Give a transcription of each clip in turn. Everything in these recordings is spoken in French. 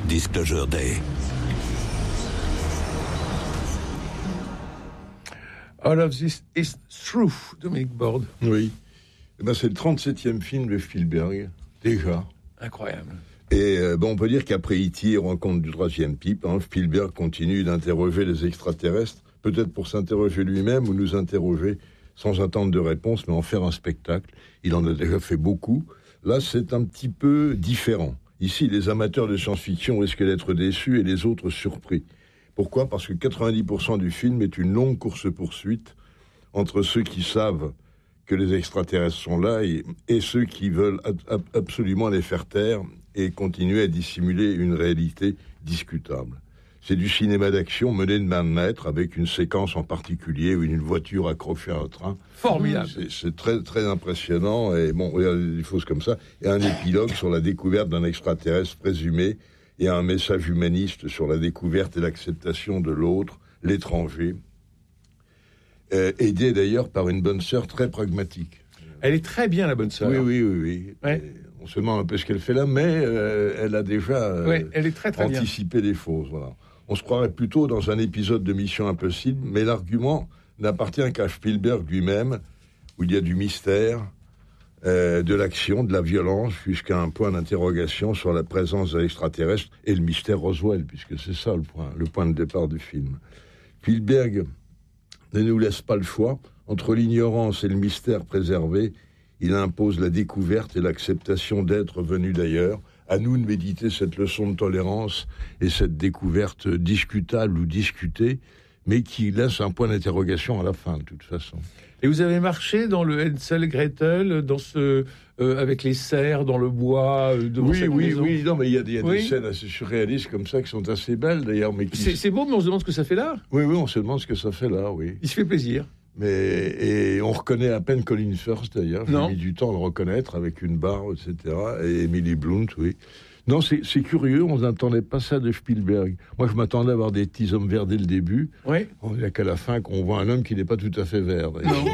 Disclosure Day. All of this is true, Dominique Borde. Oui. C'est le 37e film de Spielberg, déjà. Incroyable. Et on peut dire qu'après E.T., Rencontre du troisième type, Spielberg continue d'interroger les extraterrestres, peut-être pour s'interroger lui-même ou nous interroger sans attendre de réponse, mais en faire un spectacle. Il en a déjà fait beaucoup. Là, c'est un petit peu différent. Ici, les amateurs de science-fiction risquent d'être déçus et les autres surpris. Pourquoi ? Parce que 90% du film est une longue course-poursuite entre ceux qui savent que les extraterrestres sont là et ceux qui veulent absolument les faire taire et continuer à dissimuler une réalité discutable. C'est du cinéma d'action mené de main de maître avec une séquence en particulier où une voiture accrochée à un train. Formidable. C'est très, très impressionnant et regardez des choses comme ça. Et un épilogue sur la découverte d'un extraterrestre présumé et un message humaniste sur la découverte et l'acceptation de l'autre, l'étranger. Aidé d'ailleurs par une bonne sœur très pragmatique. Elle est très bien, la bonne sœur. Oui. Ouais. On se demande un peu ce qu'elle fait là, mais elle a déjà elle est très, très anticipé les choses. Voilà. On se croirait plutôt dans un épisode de Mission Impossible, mais l'argument n'appartient qu'à Spielberg lui-même, où il y a du mystère, de l'action, de la violence, jusqu'à un point d'interrogation sur la présence de l'extraterrestre et le mystère Roswell, puisque c'est ça le point de départ du film. Spielberg ne nous laisse pas le choix. Entre l'ignorance et le mystère préservé, il impose la découverte et l'acceptation d'êtres venus d'ailleurs. À nous de méditer cette leçon de tolérance et cette découverte discutable ou discutée, mais qui laisse un point d'interrogation à la fin, de toute façon. Et vous avez marché dans le Hansel et Gretel, dans avec les cerfs dans le bois devant cette maison. Oui. Non, mais il y a des scènes assez surréalistes comme ça qui sont assez belles d'ailleurs. Mais c'est beau, mais on se demande ce que ça fait là. Oui, on se demande ce que ça fait là, oui. Il se fait plaisir. Et on reconnaît à peine Colin Firth d'ailleurs. J'ai mis du temps à le reconnaître avec une barre, etc. Et Emily Blunt, oui. Non, c'est curieux, on n'attendait pas ça de Spielberg. Moi, je m'attendais à voir des petits hommes verts dès le début. Oui. Il n'y a qu'à la fin qu'on voit un homme qui n'est pas tout à fait vert.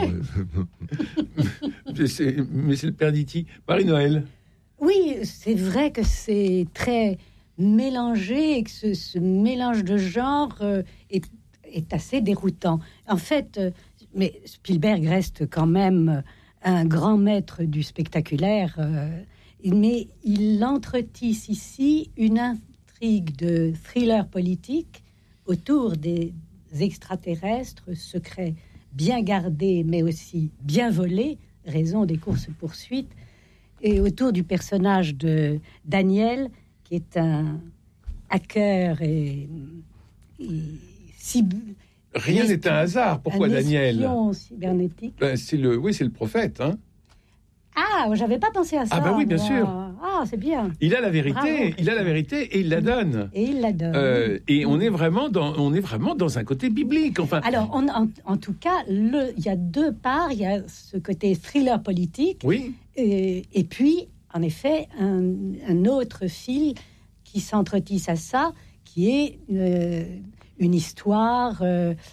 Mais c'est le père d'E.T. Marie-Noël. Oui, c'est vrai que c'est très mélangé et que ce mélange de genres est assez déroutant. En fait, mais Spielberg reste quand même un grand maître du spectaculaire, mais il entretisse ici une intrigue de thriller politique autour des extraterrestres, secrets bien gardés mais aussi bien volés, raison des courses-poursuites, et autour du personnage de Daniel, qui est un hacker et rien n'est un hasard. Pourquoi Daniel ? Cybernétique. C'est le prophète, hein. Ah, j'avais pas pensé à ça. Ah bah oui, bien sûr. Ah, c'est bien. Il a la vérité. Bravo. Il a la vérité et il la donne. Et on est vraiment dans un côté biblique. Enfin. Alors, en tout cas, il y a deux parts. Il y a ce côté thriller politique. Oui. Et puis, en effet, un autre fil qui s'entretisse à ça, qui est une histoire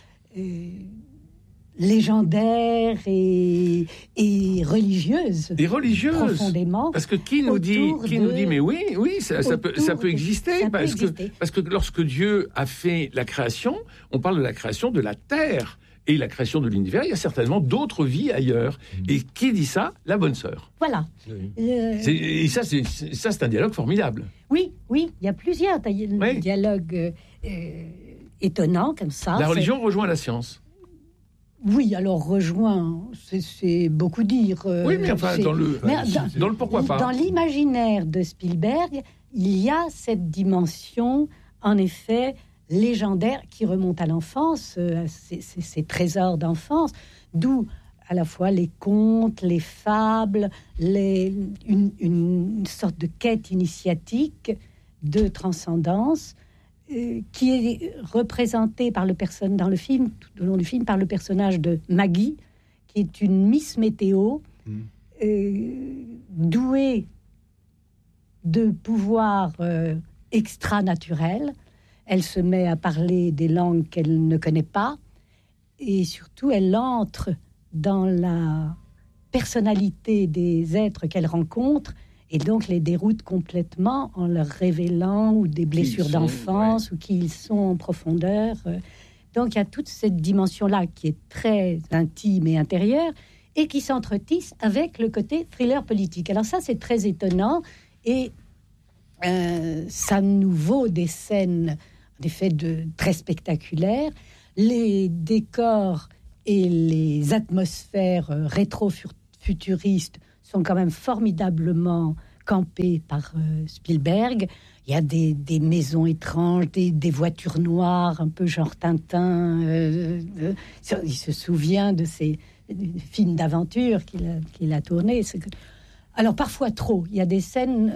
légendaire et religieuse. Et religieuse. Profondément. Parce que qui nous dit, mais oui, ça peut exister. Parce que lorsque Dieu a fait la création, on parle de la création de la terre. Et la création de l'univers, il y a certainement d'autres vies ailleurs. Et qui dit ça ? La bonne sœur. Voilà. Et ça, c'est un dialogue formidable. Oui, il y a plusieurs dialogues étonnants comme ça. La religion rejoint la science. Oui, alors rejoint, c'est beaucoup dire. Oui, mais enfin, dans le pourquoi pas. Dans l'imaginaire de Spielberg, il y a cette dimension, en effet, légendaire qui remonte à l'enfance, ces trésors d'enfance, d'où à la fois les contes, les fables, une sorte de quête initiatique de transcendance qui est représentée par dans le film, tout au long du film, par le personnage de Maggie, qui est une Miss Météo, douée de pouvoirs extra-naturels. Elle se met à parler des langues qu'elle ne connaît pas, et surtout, elle entre dans la personnalité des êtres qu'elle rencontre, et donc les déroutent complètement en leur révélant ou des blessures d'enfance ou qui ils sont en profondeur. Donc il y a toute cette dimension-là qui est très intime et intérieure et qui s'entretisse avec le côté thriller politique. Alors ça, c'est très étonnant et ça nous vaut des scènes, des faits très spectaculaires. Les décors et les atmosphères rétro-futuristes sont quand même formidablement campés par Spielberg. Il y a des maisons étranges, des voitures noires, un peu genre Tintin. Il se souvient de ces films d'aventure qu'il a tournés. Alors, parfois trop. Il y a des scènes...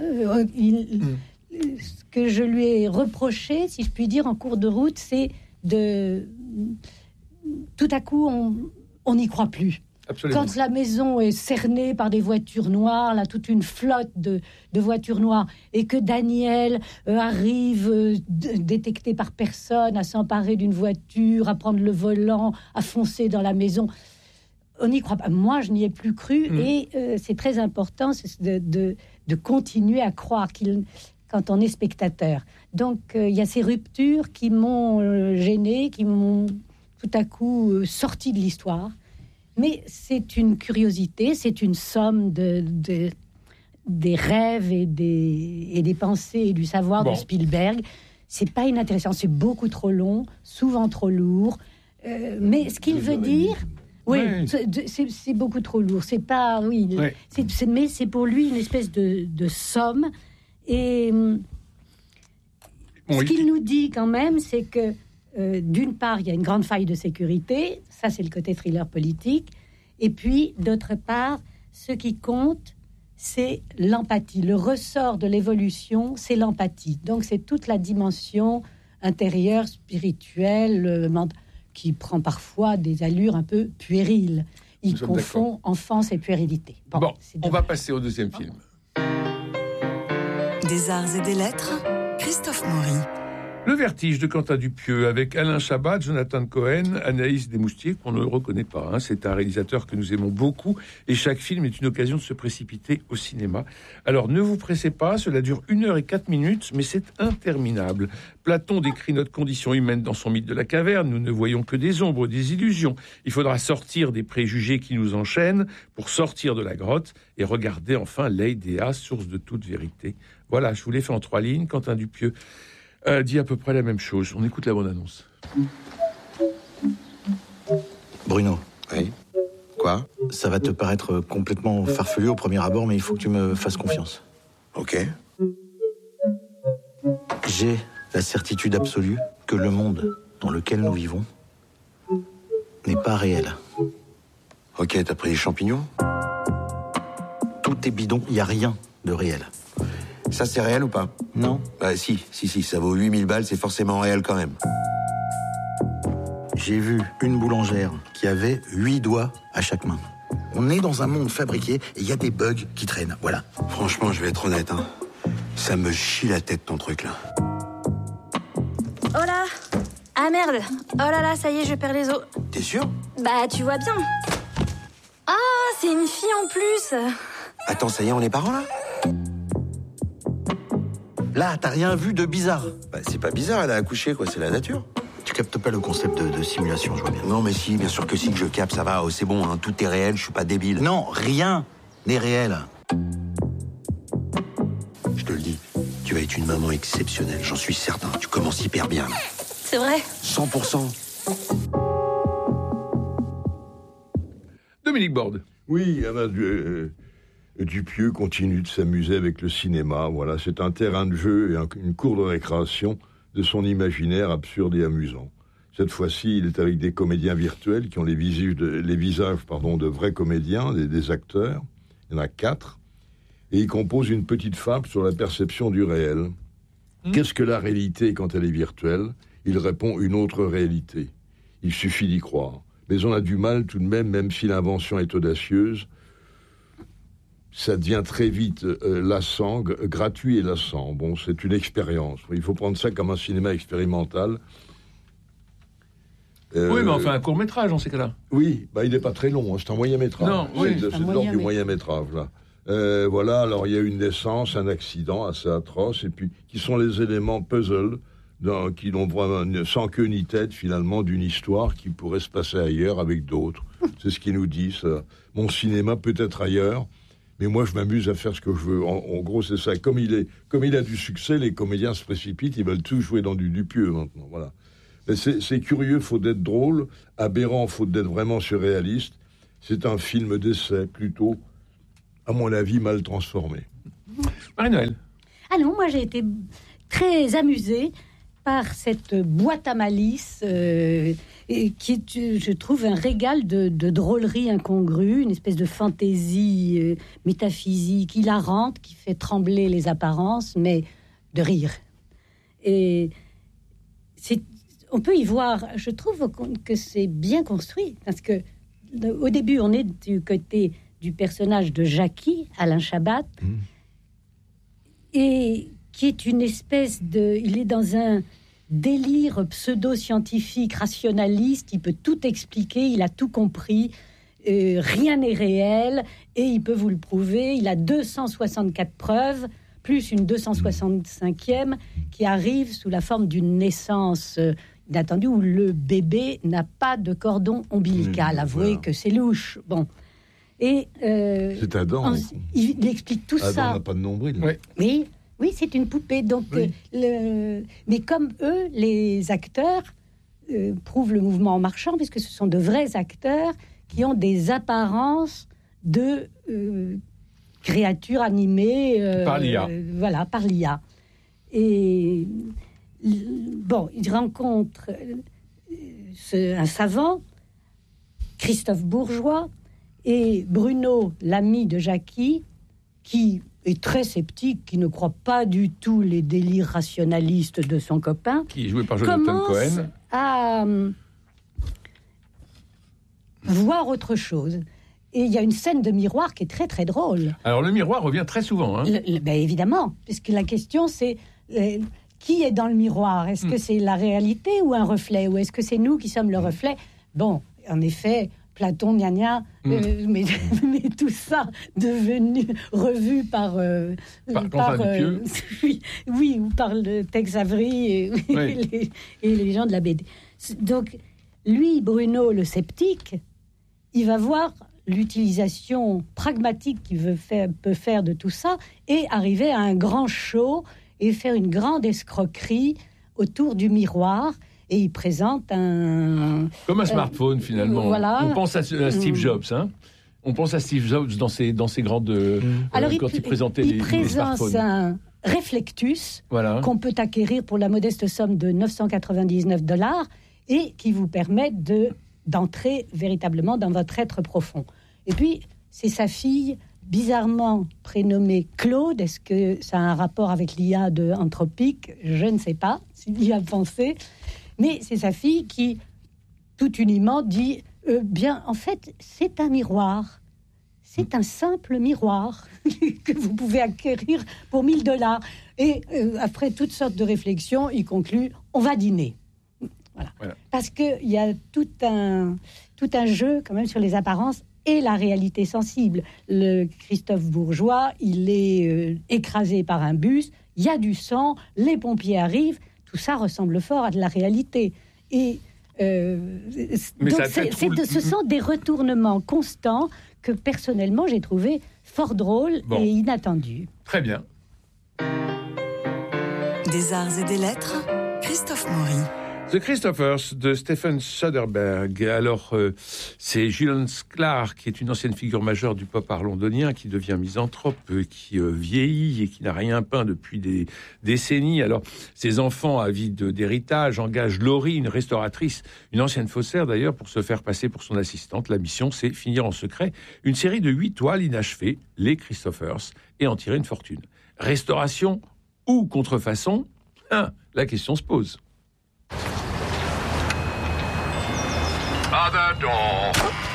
Ce que je lui ai reproché, si je puis dire, en cours de route, c'est de... Tout à coup, on n'y croit plus. Absolument. Quand la maison est cernée par des voitures noires, là, toute une flotte de voitures noires, et que Daniel arrive détecté par personne, à s'emparer d'une voiture, à prendre le volant, à foncer dans la maison, on n'y croit pas. Moi, je n'y ai plus cru, et c'est très important de continuer à croire quand on est spectateur. Donc, il y a ces ruptures qui m'ont gêné, qui m'ont tout à coup sorti de l'histoire. Mais c'est une curiosité, c'est une somme des rêves et des pensées et du savoir de Spielberg. C'est pas inintéressant, c'est beaucoup trop long, souvent trop lourd. Mais ce qu'il veut dire, c'est beaucoup trop lourd. C'est pas, mais c'est pour lui une espèce de somme. Et ce qu'il nous dit quand même, c'est que d'une part, il y a une grande faille de sécurité, ça c'est le côté thriller politique, et puis d'autre part, ce qui compte, c'est l'empathie. Le ressort de l'évolution, c'est l'empathie. Donc c'est toute la dimension intérieure, spirituelle, qui prend parfois des allures un peu puériles. Il confond enfance et puérilité. Bon, on va passer au deuxième film. Des arts et des lettres, Christophe Maury. Le Vertige de Quentin Dupieux, avec Alain Chabat, Jonathan Cohen, Anaïs Desmoustiers, qu'on ne reconnaît pas. C'est un réalisateur que nous aimons beaucoup, et chaque film est une occasion de se précipiter au cinéma. Alors ne vous pressez pas, cela dure 1h04, mais c'est interminable. Platon décrit notre condition humaine dans son mythe de la caverne. Nous ne voyons que des ombres, des illusions. Il faudra sortir des préjugés qui nous enchaînent pour sortir de la grotte et regarder enfin l'Eidéa, source de toute vérité. Voilà, je vous l'ai fait en 3 lignes. Quentin Dupieux dit à peu près la même chose. On écoute la bande-annonce. Bruno. Oui. Quoi ? Ça va te paraître complètement farfelu au premier abord, mais il faut que tu me fasses confiance. Ok. J'ai la certitude absolue que le monde dans lequel nous vivons n'est pas réel. Ok, t'as pris des champignons ? Tout est bidon, il n'y a rien de réel. Ça, c'est réel ou pas ? Non. Bah si, ça vaut 8000 balles, c'est forcément réel quand même. J'ai vu une boulangère qui avait 8 doigts à chaque main. On est dans un monde fabriqué et il y a des bugs qui traînent, voilà. Franchement, je vais être honnête, ça me chie la tête ton truc là. Oh là ! Ah merde ! Oh là là, ça y est, je perds les os. T'es sûr ? Bah, tu vois bien. Ah, c'est une fille en plus. Attends, ça y est, on est parents là ? Là, t'as rien vu de bizarre. Bah, c'est pas bizarre, elle a accouché, quoi, c'est la nature. Tu captes pas le concept de simulation, je vois bien. Non, mais si, bien sûr que si, que je capte, ça va, c'est bon, tout est réel, je suis pas débile. Non, rien n'est réel. Je te le dis, tu vas être une maman exceptionnelle, j'en suis certain, tu commences hyper bien. C'est vrai ? 100%. Dominique Borde. Oui, Dupieux continue de s'amuser avec le cinéma. Voilà, c'est un terrain de jeu et une cour de récréation de son imaginaire absurde et amusant. Cette fois-ci, il est avec des comédiens virtuels qui ont les visages de vrais comédiens, des acteurs. Il y en a 4. Et il compose une petite fable sur la perception du réel. Qu'est-ce que la réalité quand elle est virtuelle ? Il répond une autre réalité. Il suffit d'y croire. Mais on a du mal tout de même si l'invention est audacieuse. Ça devient très vite lassant, gratuit et lassant. Bon, c'est une expérience. Il faut prendre ça comme un cinéma expérimental. Oui, mais enfin, un court-métrage, dans ces cas-là. Oui, il n'est pas très long, c'est un moyen-métrage. Non, oui, c'est de l'ordre du moyen-métrage, là. Voilà, alors il y a une naissance, un accident assez atroce, et puis qui sont les éléments puzzle, qui n'ont vraiment sans queue ni tête finalement d'une histoire qui pourrait se passer ailleurs avec d'autres. C'est ce qu'ils nous disent. Mon cinéma peut être ailleurs, mais moi je m'amuse à faire ce que je veux. En gros, c'est ça. Comme il a du succès, les comédiens se précipitent, ils veulent tous jouer dans du dupieux maintenant. Voilà. Mais c'est curieux, faut d'être drôle, aberrant, faut d'être vraiment surréaliste. C'est un film d'essai plutôt, à mon avis, mal transformé. Marie-Noël. Ah non, moi j'ai été très amusée par cette boîte à malice qui est, je trouve, un régal de drôlerie incongrue, une espèce de fantaisie métaphysique hilarante qui fait trembler les apparences, mais de rire. Et on peut y voir, je trouve que c'est bien construit, parce que au début, on est du côté du personnage de Jackie, Alain Chabat, et qui est une espèce de... Il est dans un délire pseudo-scientifique, rationaliste, il peut tout expliquer, il a tout compris, rien n'est réel, et il peut vous le prouver. Il a 264 preuves, plus une 265e, qui arrive sous la forme d'une naissance inattendue, où le bébé n'a pas de cordon ombilical. Avouez voilà. Que c'est louche. Bon. Et c'est Adam. Il explique tout Adam ça. Adam n'a pas de nombril. Oui, c'est une poupée. Donc, mais comme eux, les acteurs prouvent le mouvement en marchant, puisque ce sont de vrais acteurs qui ont des apparences de créatures animées par l'IA. Voilà, par l'IA. Et bon, il rencontre un savant, Christophe Bourgeois, et Bruno, l'ami de Jackie, qui est très sceptique, qui ne croit pas du tout les délires rationalistes de son copain. Qui est joué par Jonathan Cohen. À voir autre chose. Et il y a une scène de miroir qui est très très drôle. Alors le miroir revient très souvent. Hein. Ben évidemment, puisque la question c'est qui est dans le miroir ? Est-ce que c'est la réalité ou un reflet ? Ou est-ce que c'est nous qui sommes le reflet ? Bon, en effet... Platon, gna mais tout ça revu par oui, ou par le Tex Avery et les gens de la BD. Donc, lui, Bruno, le sceptique, il va voir l'utilisation pragmatique qu'il peut faire de tout ça et arriver à un grand show et faire une grande escroquerie autour du miroir. Et il présente un... Comme un smartphone, finalement. Voilà. On pense à Steve Jobs, hein. On pense à Steve Jobs dans ses grandes... Alors, quand il présentait les smartphones. Il présente un Reflectus qu'on peut acquérir pour la modeste somme de $999 et qui vous permet d'entrer véritablement dans votre être profond. Et puis, c'est sa fille, bizarrement prénommée Claude. Est-ce que ça a un rapport avec l'IA de Anthropique ? Je ne sais pas s'il y a pensé. Mais c'est sa fille qui, tout uniment, dit bien, en fait, c'est un miroir. C'est un simple miroir que vous pouvez acquérir pour $1,000. Et après toutes sortes de réflexions, il conclut, on va dîner. Voilà. Parce qu'il y a tout un jeu, quand même, sur les apparences et la réalité sensible. Le Christophe Bourgeois, il est écrasé par un bus, il y a du sang, les pompiers arrivent. Tout ça ressemble fort à de la réalité. Et donc ce sont des retournements constants que, personnellement, j'ai trouvé fort drôles et inattendus. Très bien. Des arts et des lettres, Christophe Maury. The Christophers de Stephen Soderbergh. Alors, c'est Julian Sklar, qui est une ancienne figure majeure du pop art londonien, qui devient misanthrope, qui vieillit et qui n'a rien peint depuis des décennies. Alors, ses enfants, avides d'héritage, engagent Laurie, une restauratrice, une ancienne faussaire d'ailleurs, pour se faire passer pour son assistante. La mission, c'est finir en secret une série de 8 toiles inachevées, les Christophers, et en tirer une fortune. Restauration ou contrefaçon ? La question se pose. Other door.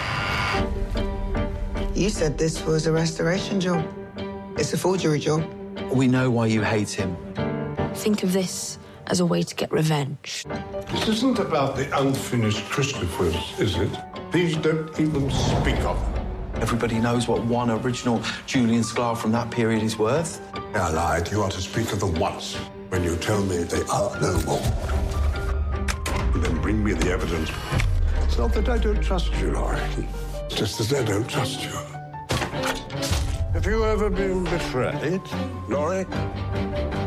You said this was a restoration job. It's a forgery job. We know why you hate him. Think of this as a way to get revenge. This isn't about the unfinished Christophers, is it? These don't even speak of them. Everybody knows what one original Julian Sklar from that period is worth. I lied. You are to speak of them once, when you tell me they are no more. And then bring me the evidence. It's not that I don't trust you, Laurie. It's just that I don't trust you. Have you ever been betrayed, Laurie?